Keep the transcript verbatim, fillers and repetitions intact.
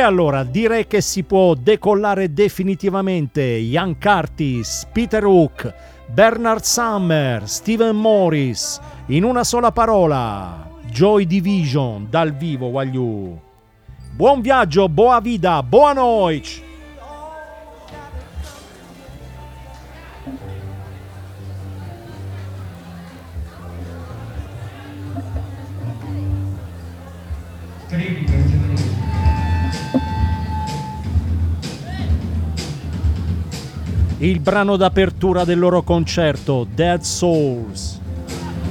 allora direi che si può decollare definitivamente. Ian Curtis, Peter Hook, Bernard Sumner, Stephen Morris, in una sola parola, Joy Division dal vivo, voglio. Buon viaggio, boa vida, boa noite. Il brano d'apertura del loro concerto, Dead Souls.